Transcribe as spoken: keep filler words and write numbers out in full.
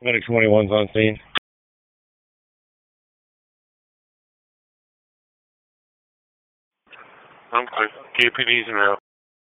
Medic twenty-one's on scene. Okay. K P D's now.